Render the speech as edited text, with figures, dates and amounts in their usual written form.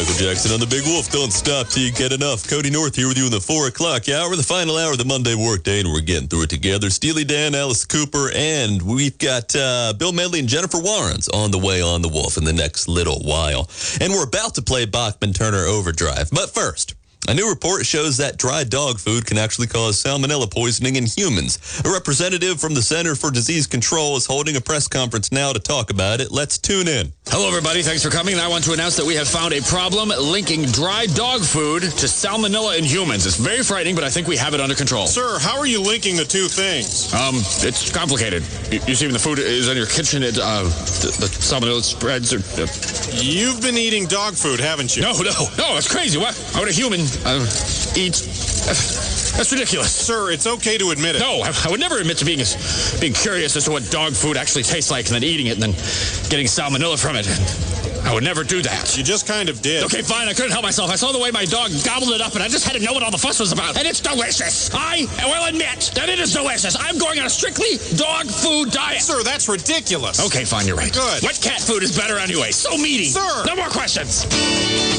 Michael Jackson on the Big Wolf. Don't stop till you get enough. Cody North here with you in the 4 o'clock hour, the final hour of the Monday workday, and we're getting through it together. Steely Dan, Alice Cooper, and we've got Bill Medley and Jennifer Warrens on the way on the Wolf in the next little while. And we're about to play Bachman-Turner Overdrive. But first, a new report shows that dry dog food can actually cause salmonella poisoning in humans. A representative from the Center for Disease Control is holding a press conference now to talk about it. Let's tune in. Hello, everybody. Thanks for coming. I want to announce that we have found a problem linking dry dog food to salmonella in humans. It's very frightening, but I think we have it under control. Sir, how are you linking the two things? It's complicated. You see, when the food is in your kitchen, the salmonella spreads. You've been eating dog food, haven't you? No, it's crazy. What? How would a human eat? That's ridiculous. Sir, it's okay to admit it. No, I would never admit to being curious as to what dog food actually tastes like and then eating it and then getting salmonella from it. I would never do that. You just kind of did. Okay, fine. I couldn't help myself. I saw the way my dog gobbled it up, and I just had to know what all the fuss was about. And it's delicious. I will admit that it is delicious. I'm going on a strictly dog food diet. Sir, that's ridiculous. Okay, fine. You're right. Good. What cat food is better anyway? So meaty. Sir! No more questions.